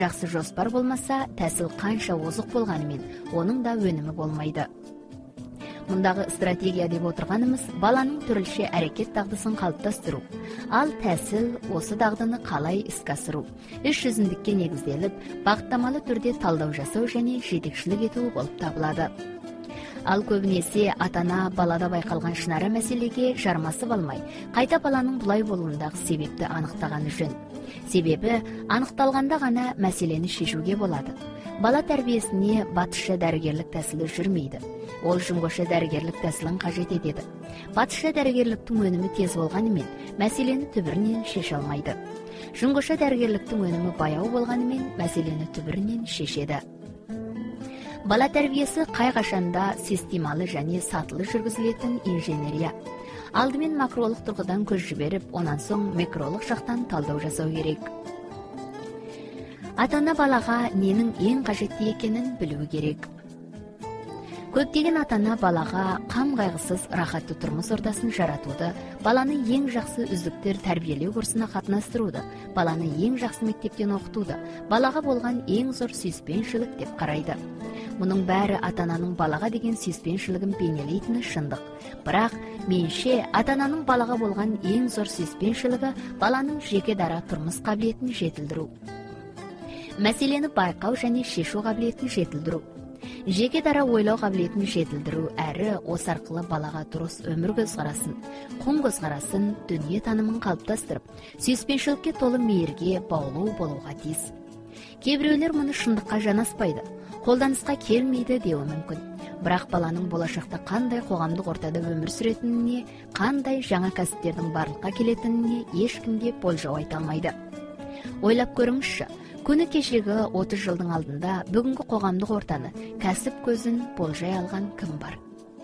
Жақсы жоспар болмаса, тәсіл қанша озық болғанымен, оның да өнімі болмайды. Мұндағы стратегия деп отырғанымыз баланың түрліше әрекет дағдысын қалыптастыру. Ал тәсіл осы дағдыны қалай іске асыру, іс жүзіндікке негізделіп, бағыттамалы түрде талдау жасау және жетекшілік ету болып табылады. Ал көбінесе ата-ана балада байқалған шынара мәселеге жармасып алмай, қайта баланың бұлай болуындағы себепті анықтағаны жөн. Себебі анықталғанда ғана мәселені шешуге болады. Бала тәрбиесіне батысша дәрігерлік тәсілі жүрмейді. Ол жүңгіше дәрігерлік тәсілін қажет етеді. Батысша дәрігерліктің өнімі тез болғанымен, мәселені түбірінен шеше алмайды. Жүңгіше дәрігерліктің өнімі баяу болғанымен, мәселені түбірінен шешеді. Бала тәрбиесі қай-қашанда системалы және сатылы жүргізілетін инженерия. Алдымен макролық тұрғыдан көз жіберіп, онан соң микролық жақтан талдау жасау керек. Ата-ана балаға ненің ең қажетті екенін білуі керек. Көптеген ата-ана балаға қам қайғысыз рахатты тұрмыс ортасын жаратуды, баланы ең жақсы үздіктер тәрбиелеу курсына қатынастыруды, баланы ең жақсы мектептен оқытуды, балаға болған ең зор сүйіспеншілік деп қарайды. Мұның бәрі ата-ананың балаға деген сүйіспеншілігін бейнелейтіні шындық. Бірақ менше ата-ананың балаға болған ең зор сүйіспеншілігі баланың жеке дара тұрмыс қабілетін жетілдіру. Мәселені байқау және шешу қабілетін жетілдіру. Жеке дара ойлау қабілетін жетілдіру әрі осы арқылы балаға дұрыс өмір көзқарасын, құн көзқарасын, дүние танымын қалыптастырып, сүйіспеншілікке толы мейірге баулу болуға тиіс. Кейбіреулер мұны шындыққа жанаспайды, қолданысқа келмейді деуі мүмкін. Бірақ баланың болашақта қандай қоғамдық ортада өмір сүретініне, қандай жаңа кәсіптердің барлыққа келетініне ешкімге болжау айта алмайды. Ойлап көріңізші, күні кешегі 30 жылдың алдында бүгінгі қоғамдық ортаны, кәсіп көзін болжай алған кім бар?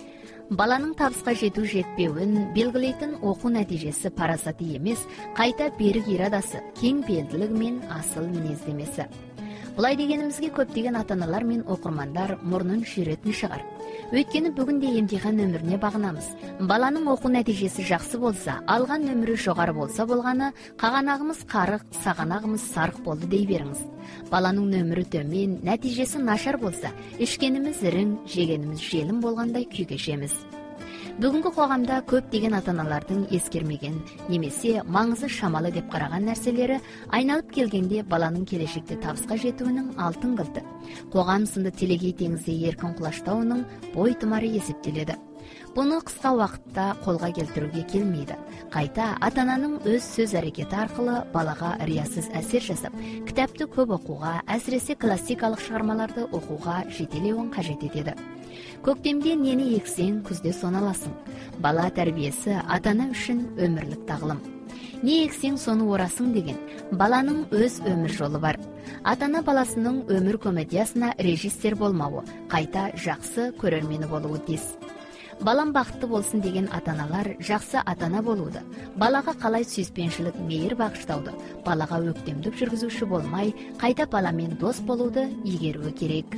Баланың табысқа жету жетпеуін белгілейтін оқу нәтижесі парасаты емес, қайта берік ирадасы, кең пейілділігі мен асыл мінездемесі. Бұлай дегенімізге көптеген ата-аналар мен оқырмандар мұрнын шүйретін шығар. Өйткені бүгінде емтихан нөміріне бағынамыз. Баланың оқу нәтижесі жақсы болса, алған нөмірі жоғары болса болғаны, қағанағымыз қарық, сағанағымыз сарық болды дей беріңіз. Баланың нөмірі төмен, нәтижесі нашар болса, ішкеніміз ірің, жегеніміз желім болғандай күй кешеміз. Бүгінгі қоғамда көптеген ата-аналардың ескермеген, немесе маңызы шамалы деп қараған нәрселері айналып келгенде баланың келешекте табысқа жетуінің алтын кілті. Қоғам сынды телегей теңізде еркін құлаштауының бойтұмары есептеледі. Бұны қысқа уақытта қолға келтіруге келмейді. Қайта ата-ананың өз сөз әрекеті арқылы балаға риясыз әсер жасап, кітапты көп оқуға, әсіресе классикалық шығармаларды оқуға жетелеуін қажет етеді. Көктемде нені ексең, күзде соны аласың. Бала тәрбиесі ата-ана үшін өмірлік тағылым. Не ексең, соны орасың деген баланың өз өмір жолы бар. Ата-ана баласының өмір комедиясына режиссер болмауы, қайта жақсы көрермені болуы тиіс. Балам бақытты болсын деген ата-аналар жақсы ата-ана болуды, балаға қалай сүйіспеншілік мейір бағыштауды, балаға өктемдік жүргізуші болмай, қайта баламен дос болуды игеруі керек.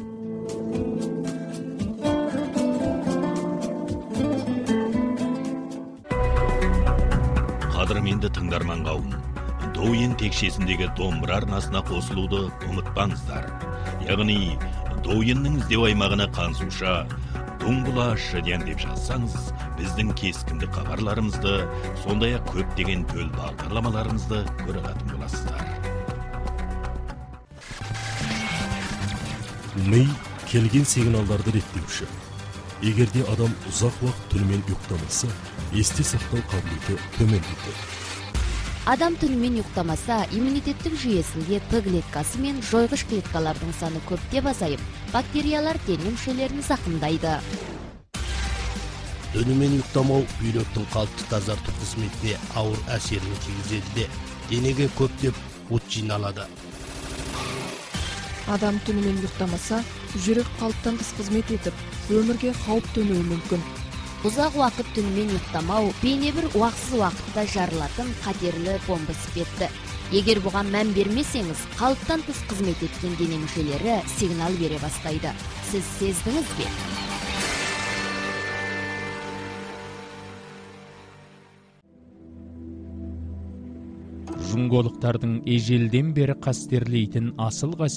Қадірменді тыңдарман қауым, Доуен текшесіндегі домбыра арнасына қосылуды ұмытпаңыздар. Яғни, Доуеннің іздеу аймағына қансуша Дуңбұлашы ден деп жазсаңыз, біздің кескінді хабарларымызды, сондай-ақ көптеген төл бағдарламаларымызды көре алатын боласыздар. Ми келген сигналдарды реттеуші. Егерде адам ұзақ уақыт түнімен ұйықтамаса, есте сақтау қабілеті төмендейді. Адам түнімен ұйықтамаса, иммунитеттік жүйесінде Т клеткасы мен жойғыш клеткалардың саны көптеп азайып, бактериялар дене мүшелерін зақымдайды. Түнімен ұйықтамау бүйректің қалыпты тазарту қызметіне ауыр әсерін тигізеді де, денеге көптеп от жиналады. Адам түнімен ұйықтамаса, жүрек қалыптан тыс қызмет етіп, өмірге қауіп төнуі мүмкін. Ұзақ уақыт түнімен ұйықтамау бейне бір уақытсыз уақытта жарылатын қатерлі бомба іспетті. Егер бұған мән бермесеңіз, қалыптан тыс қызмет еткен дене мүшелері сигнал бере бастайды. Сіз сездіңіз бе? Жұңголықтардың ежелден бері қастерлейтін асыл